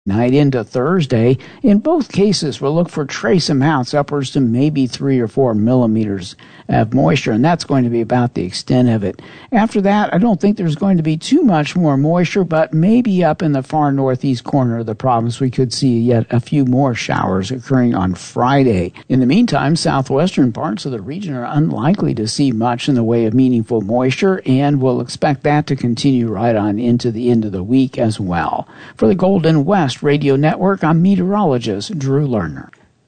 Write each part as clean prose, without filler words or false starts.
night into Thursday. In both cases, we'll look for trace amounts upwards to maybe 3 or 4 millimeters of moisture, and that's going to be about the extent of it. After that, I don't think there's going to be too much more moisture, but maybe up in the far northeast corner of the province, we could see yet a few more showers occurring on Friday. In the meantime, southwestern parts of the region are unlikely to see much in the way of meaningful moisture, and we'll expect that to continue right on into the end of the week as well. For the Golden West Radio Network, I'm meteorologist Drew Lerner.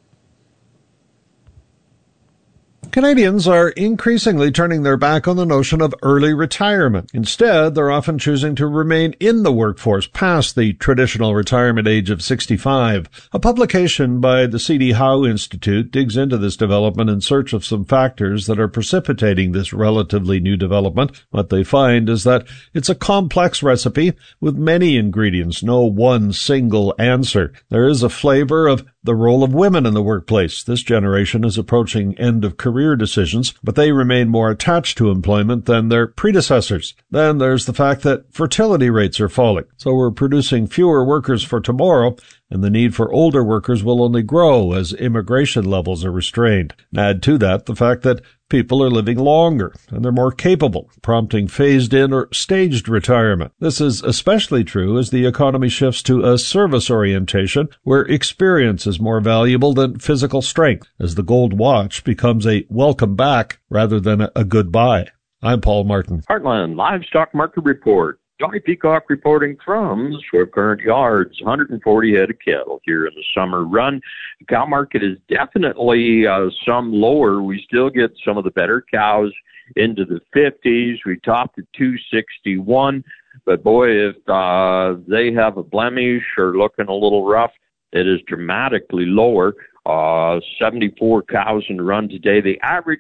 Canadians are increasingly turning their back on the notion of early retirement. Instead, they're often choosing to remain in the workforce past the traditional retirement age of 65. A publication by the C.D. Howe Institute digs into this development in search of some factors that are precipitating this relatively new development. What they find is that it's a complex recipe with many ingredients, no one single answer. There is a flavor of the role of women in the workplace. This generation is approaching end of career decisions, but they remain more attached to employment than their predecessors. Then there's the fact that fertility rates are falling, so we're producing fewer workers for tomorrow, and the need for older workers will only grow as immigration levels are restrained. And add to that the fact that people are living longer and they're more capable, prompting phased-in or staged retirement. This is especially true as the economy shifts to a service orientation where experience is more valuable than physical strength, as the gold watch becomes a welcome back rather than a goodbye. I'm Paul Martin. Heartland Livestock Market Report. Johnny Peacock reporting from Swift Current Yards, 140 head of cattle here in the summer run. The cow market is definitely some lower. We still get some of the better cows into the 50s. We topped at 261, but boy, if they have a blemish or looking a little rough, it is dramatically lower. 74 cows in the run today. They average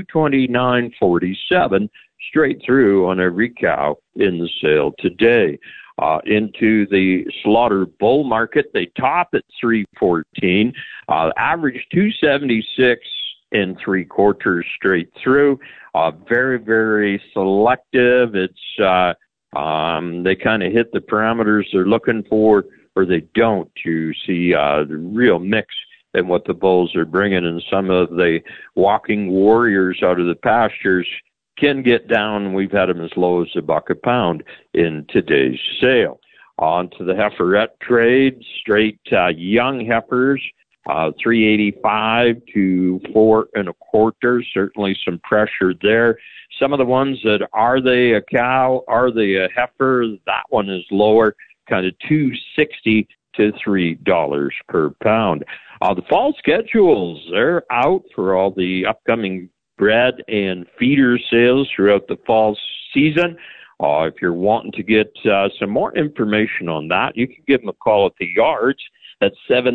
229.47 straight through on every cow in the sale today. Into the slaughter bull market, they top at 314, average 276 and 3/4 straight through. Very, very selective. It's they kind of hit the parameters they're looking for, or they don't. You see the real mix in what the bulls are bringing, and some of the walking warriors out of the pastures can get down. We've had them as low as $1 a pound in today's sale. On to the heiferette trade, straight young heifers, 385 to 4 1/4. Certainly some pressure there. Some of the ones that are they a cow, are they a heifer? That one is lower, kind of $2.60 to $3 per pound. The fall schedules, they're out for all the upcoming bred and feeder sales throughout the fall season. If you're wanting to get some more information on that, you can give them a call at the yards at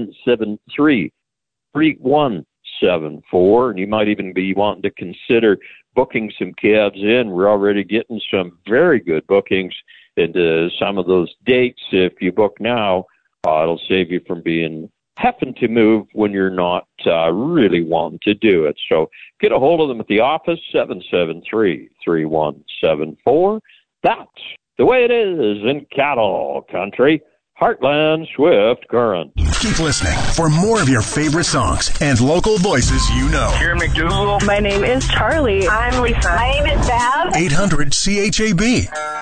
773-3174, and you might even be wanting to consider booking some calves in. We're already getting some very good bookings into some of those dates. If you book now, it'll save you from having to move when you're not really wanting to do it. So get a hold of them at the office, 773-3174. That's the way it is in cattle country. Heartland Swift Current. Keep listening for more of your favorite songs and local voices you know. Here, McDougal. My name is Charlie. I'm Lisa. My name is Bev. 800 CHAB.